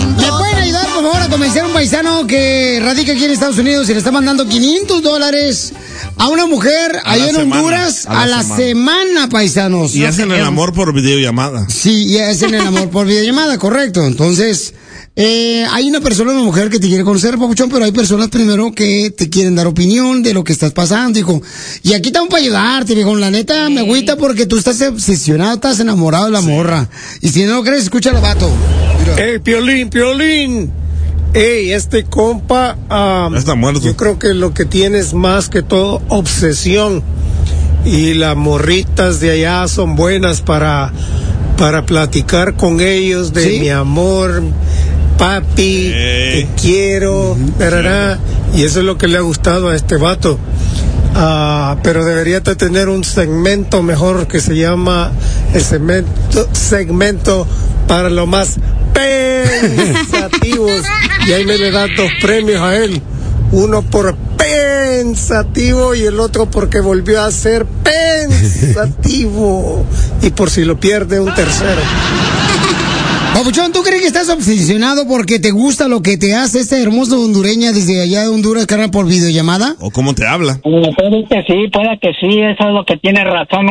¿Me pueden ayudar, por favor, a convencer a un paisano que radica aquí en Estados Unidos y le está mandando $500 a una mujer allá en Honduras a la semana, paisanos? Y hacen el amor por videollamada. Sí, y hacen el amor por videollamada, correcto. Entonces, hay una mujer que te quiere conocer, papuchón, pero hay personas primero que te quieren dar opinión de lo que estás pasando, hijo. Y aquí estamos para ayudarte, viejo. La neta, me agüita porque tú estás obsesionado, estás enamorado de la morra. Y si no lo crees, escúchalo, vato. Ey, Piolín. Ey, este compa, está muerto. Yo creo que lo que tiene es más que todo obsesión. Y las morritas de allá son buenas para platicar con ellos de ¿sí? Mi amor, papi, te quiero, y eso es lo que le ha gustado a este vato. Pero debería de tener un segmento mejor que se llama el segmento para los más pensativos, y ahí le da 2 premios a él, uno por pensativo y el otro porque volvió a ser pensativo, y por si lo pierde un tercero. Papuchón, ¿tú crees que estás obsesionado porque te gusta lo que te hace esta hermosa hondureña desde allá de Honduras, carnal, por videollamada? ¿O cómo te habla? Puede que sí, eso es lo que tiene razón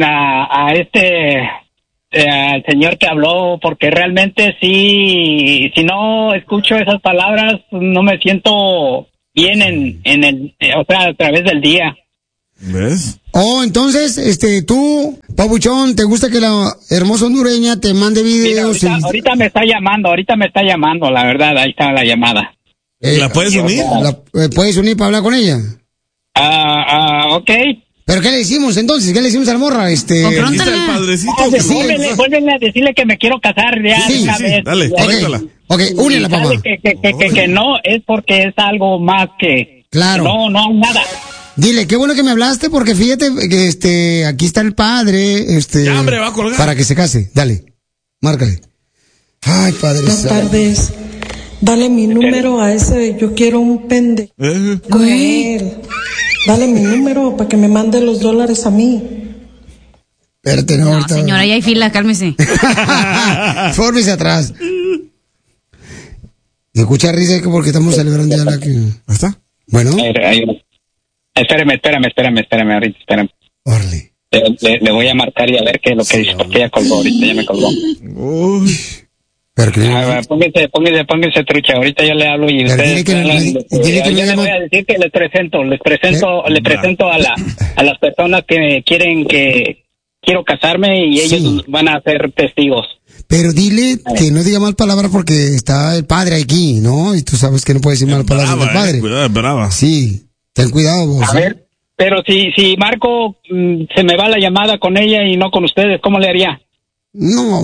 al señor que habló, porque realmente sí, si no escucho esas palabras, no me siento bien a través del día. ¿Ves? Oh, entonces, tú, Papuchón, ¿te gusta que la hermosa hondureña te mande videos? Mira, ahorita me está llamando, la verdad, ahí está la llamada. ¿La puedes unir? ¿Puedes unir para hablar con ella? Ok. ¿Pero qué le decimos entonces? ¿Qué le decimos a la morra? Aquí está el padrecito. Vuelven a decirle que me quiero casar ya una vez. Dale, conéctala. Ok, únela, papá. Que no, es porque es algo más que... Claro. No hay nada. Dile, qué bueno que me hablaste, porque fíjate que aquí está el padre, Ya, hombre, va a colgar. para que se case. Dale, márcale. Ay, padre. Buenas tardes. Dale mi número a ese, yo quiero un pendejo. Dale mi número para que me mande los $, a mí. Espérate, no, señora, ya hay fila, cálmese. Fórmese atrás. Y escucha risa porque estamos celebrando ya la que... ¿Está? Bueno. Espérame, ahorita, espérame. Órale. Le voy a marcar y a ver qué es lo que dice, porque ella colgó, ahorita ya me colgó. Uy. Pónganse trucha, ahorita yo le hablo y ustedes... Yo le voy a decir que les presento a las personas que quiero casarme y ellos van a ser testigos. Pero dile que no diga mal palabra porque está el padre aquí, ¿no? Y tú sabes que no puedes decir mal palabras del padre. Cuidado, brava. Sí. Ten cuidado vos. A ver, pero si Marco se me va la llamada con ella y no con ustedes, ¿cómo le haría? No.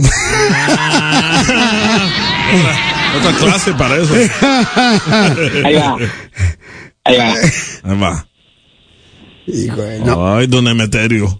Otra clase para eso. Ahí va. Hijo, no. Ay, don Emeterio.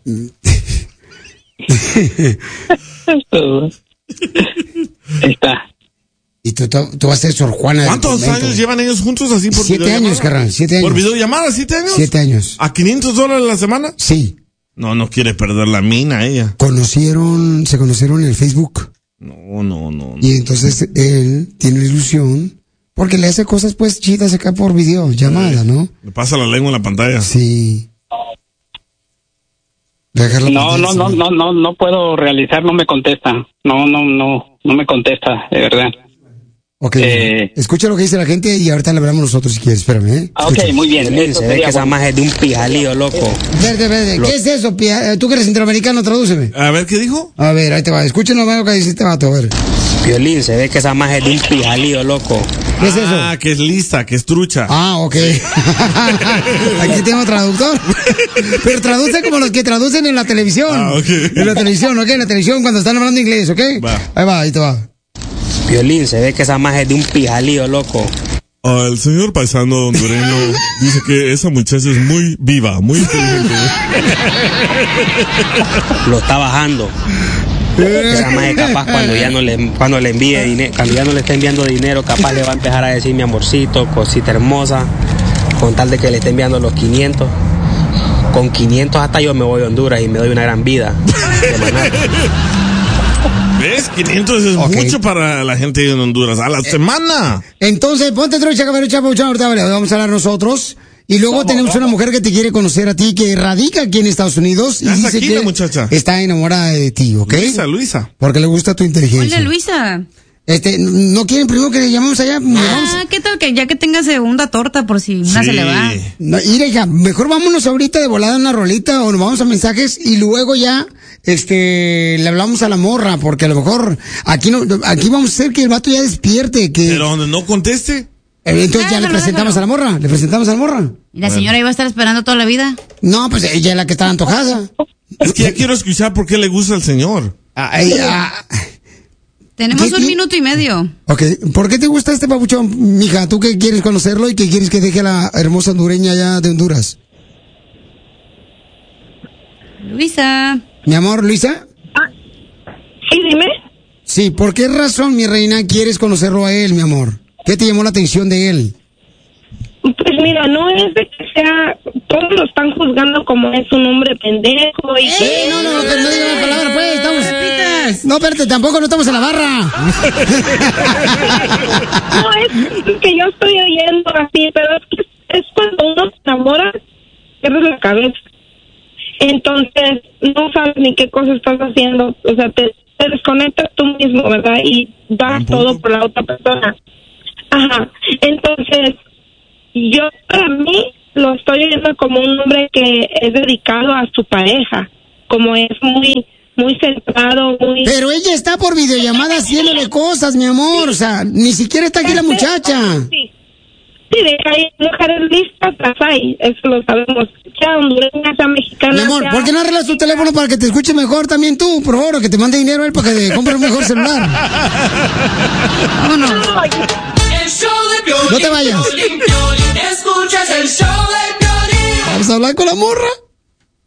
Ahí está. Y tú vas a ser Sor Juana. ¿Cuántos años llevan ellos juntos así por 7 años, carnal, 7 años. ¿Por videollamada, 7 años? 7 años. ¿A $500 a la semana? Sí. No quiere perder la mina ella. Se conocieron en el Facebook. No. Y entonces él tiene la ilusión, porque le hace cosas pues chidas acá por videollamada, ¿no? Le pasa la lengua en la pantalla. Sí. No puedo realizar, no me contesta. No me contesta, de verdad. Ok, escucha lo que dice la gente y ahorita le hablamos nosotros si quieres, espérame, ¿eh? Ok, muy bien. Se ve que esa magia es de un pijalío, loco. Verde, ¿qué es eso? Tú que eres centroamericano, tradúceme. A ver, ¿qué dijo? A ver, ahí te va, escuchen lo que dice este vato, a ver. Piolín, se ve que esa magia es de un pijalío, loco. ¿Qué es eso? Que es lista, que es trucha. Ok. Aquí tengo traductor. Pero traduce como los que traducen en la televisión. Okay. En la televisión, ¿ok? En la televisión cuando están hablando inglés, ¿ok? Va. Ahí te va. Piolín, se ve que esa magia es de un pijalío, loco. El señor paisano hondureño dice que esa muchacha es muy viva, muy inteligente. Lo está bajando. Esa magia capaz cuando le envíe dinero, cuando ya no le esté enviando dinero, capaz le va a empezar a decir mi amorcito, cosita hermosa, con tal de que le esté enviando los 500. Con 500 hasta yo me voy a Honduras y me doy una gran vida de Manhattan. ¿Ves? 500 es mucho para la gente en Honduras. A la semana. Entonces, ponte trucha, caperucha, papuchón. Ahorita vamos a hablar nosotros. Y luego tenemos una mujer que te quiere conocer a ti, que radica aquí en Estados Unidos. Y dice aquí, que la muchacha está enamorada de ti, ¿ok? Luisa. Porque le gusta tu inteligencia. Hola, Luisa. ¿No quieren primero que le llamemos allá? ¿Qué tal que ya que tenga segunda torta por si una se le va? No, mira, hija, mejor vámonos ahorita de volada a una rolita o nos vamos a mensajes y luego ya, le hablamos a la morra, porque a lo mejor aquí vamos a hacer que el vato ya despierte, que... Pero donde no conteste. Entonces ya le presentamos a la morra, ¿Y la señora iba a estar esperando toda la vida? No, pues ella es la que está antojada. Es que ya quiero escuchar por qué le gusta al señor. Tenemos 1 minuto y medio. Ok, ¿por qué te gusta este papuchón, mija? ¿Tú qué quieres conocerlo y qué quieres que deje a la hermosa hondureña allá de Honduras? Luisa. Mi amor, Luisa. Sí, dime. Sí, ¿por qué razón, mi reina, quieres conocerlo a él, mi amor? ¿Qué te llamó la atención de él? Pues mira, no es de que sea, todos lo están juzgando como es un hombre pendejo y que... No, pero no digas la palabra, pues, estamos... No, espérate, tampoco no estamos en la barra. No, es que yo estoy oyendo así, pero es cuando uno se enamora, pierdes la cabeza. Entonces, no sabes ni qué cosa estás haciendo, o sea, te desconectas tú mismo, ¿verdad? Y das todo por la otra persona. Ajá, entonces... Yo, para mí, lo estoy viendo como un hombre que es dedicado a su pareja, como es muy centrado, muy... Pero ella está por videollamada haciéndole cosas, mi amor, o sea, ni siquiera está aquí la muchacha. Sí, de que hay mujeres listas, las hay, eso lo sabemos, sea hondureña, sea mexicana. Mi amor, ¿por qué no arreglas tu teléfono para que te escuche mejor también tú, por favor, que te mande dinero él para que te compre un mejor celular? Vámonos. No te vayas. Escuchas el show de Piolín. Vamos a hablar con la morra.